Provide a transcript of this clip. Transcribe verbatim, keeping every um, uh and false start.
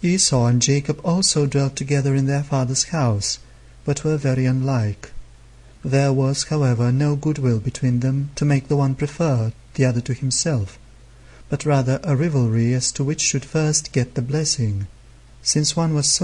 Esau and Jacob also dwelt together in their father's house, but were very unlike. There was, however, no goodwill between them to make the one prefer the other to himself, but rather a rivalry as to which should first get the blessing. Since one was so